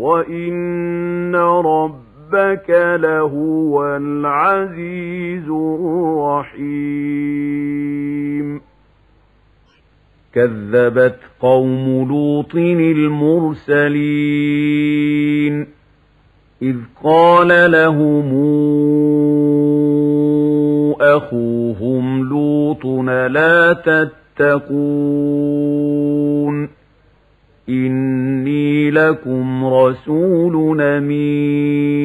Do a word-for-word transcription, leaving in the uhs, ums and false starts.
وإن ربك لهو العزيز الرحيم كذبت قوم لوط المرسلين إذ قال لهم أخوهم لوط لا تتقون إني لكم رسول أمين